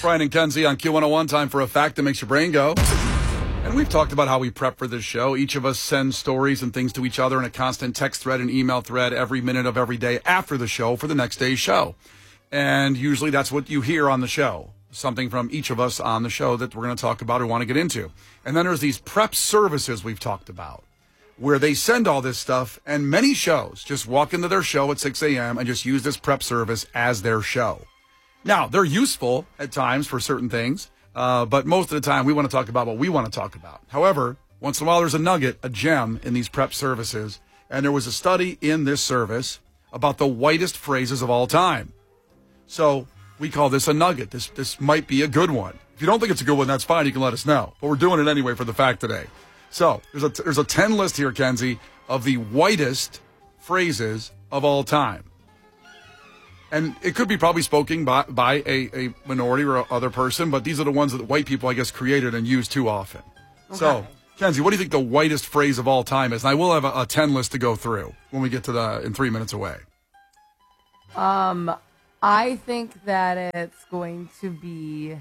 Brian and Kenzie on Q101. Time for a fact that makes your brain go. And we've talked about how we prep for this show. Each of us sends stories and things to each other in a constant text thread and email thread every minute of every day after the show for the next day's show. And usually that's what you hear on the show. Something from each of us on the show that we're going to talk about or want to get into. And then there's these prep services we've talked about where they send all this stuff, and many shows just walk into their show at 6 a.m. and just use this prep service as their show. Now, they're useful at times for certain things. But most of the time, we want to talk about what we want to talk about. However, once in a while, there's a nugget, a gem in these prep services. And there was a study in this service about the whitest phrases of all time. So we call this a nugget. This might be a good one. If you don't think it's a good one, that's fine. You can let us know. But we're doing it anyway for the fact today. So there's a 10 list here, Kenzie, of the whitest phrases of all time. And it could be probably spoken by a minority or other person, but these are the ones that white people, I guess, created and use too often. Okay. So, Kenzie, what do you think the whitest phrase of all time is? And I will have a 10 list to go through when we get to in 3 minutes away. I think that it's going to be...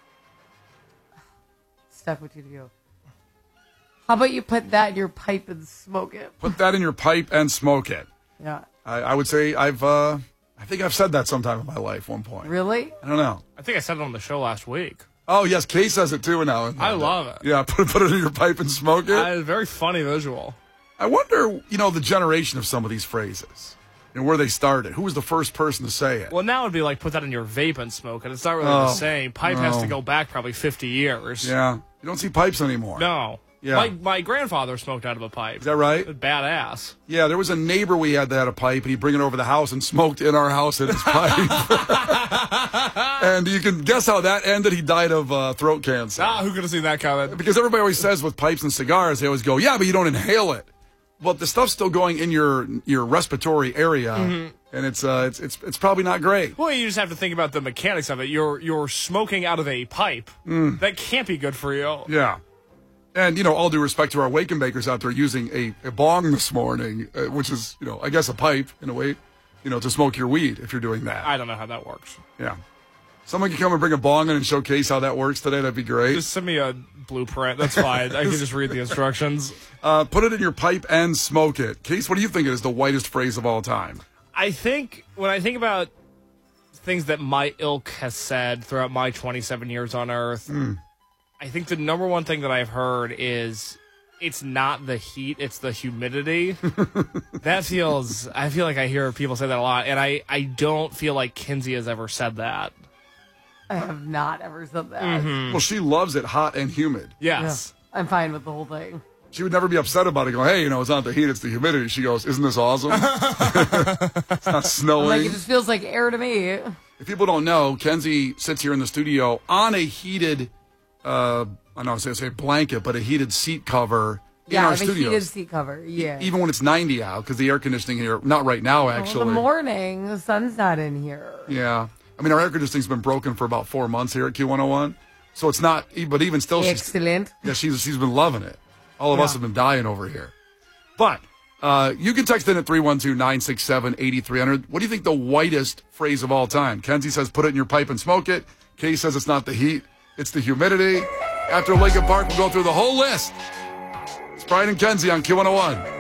Steph, what do you do? How about you put that in your pipe and smoke it? Put that in your pipe and smoke it. Yeah. I would say I think I've said that sometime in my life one point. Really? I don't know. I think I said it on the show last week. Oh, yes. Kay says it too now. I love it. Yeah, put it in your pipe and smoke it. It's a very funny visual. I wonder, the generation of some of these phrases and where they started. Who was the first person to say it? Well, now it would be like put that in your vape and smoke it. It's not really the same. Pipe has to go back probably 50 years. Yeah. You don't see pipes anymore. No. Yeah. My grandfather smoked out of a pipe. Is that right? Badass. Yeah, there was a neighbor we had that had a pipe, and he'd bring it over the house and smoked in our house in his pipe. And you can guess how that ended. He died of throat cancer. Who could have seen that coming? Because everybody always says with pipes and cigars, they always go, yeah, but you don't inhale it. Well, the stuff's still going in your respiratory area, and it's probably not great. Well, you just have to think about the mechanics of it. You're smoking out of a pipe. That can't be good for you. Yeah. And, all due respect to our wake and bakers out there using a bong this morning, which is, I guess a pipe in a way, to smoke your weed if you're doing that. I don't know how that works. Yeah. Someone can come and bring a bong in and showcase how that works today. That'd be great. Just send me a blueprint. That's fine. I can just read the instructions. Put it in your pipe and smoke it. Case, what do you think is the whitest phrase of all time? I think when I think about things that my ilk has said throughout my 27 years on Earth, I think the number one thing that I've heard is it's not the heat, it's the humidity. I feel like I hear people say that a lot, and I don't feel like Kenzie has ever said that. I have not ever said that. Mm-hmm. Well, she loves it hot and humid. Yes. Yeah, I'm fine with the whole thing. She would never be upset about it. Go, hey, it's not the heat, it's the humidity. She goes, isn't this awesome? It's not snowing. It just feels like air to me. If people don't know, Kenzie sits here in the studio on a heated, I don't know, say blanket, but a heated seat cover in our studios. Yeah, a heated seat cover, yeah. Even when it's 90 out, because the air conditioning here, not right now, actually. In the morning, the sun's not in here. Yeah. I mean, our air conditioning's been broken for about 4 months here at Q101. So it's not, but even still, excellent. She's been loving it. All of us have been dying over here. But you can text in at 312-967-8300. What do you think the whitest phrase of all time? Kenzie says, put it in your pipe and smoke it. Kay says it's not the heat, it's the humidity. After Lincoln Park, we'll go through the whole list. It's Brian and Kenzie on Q101.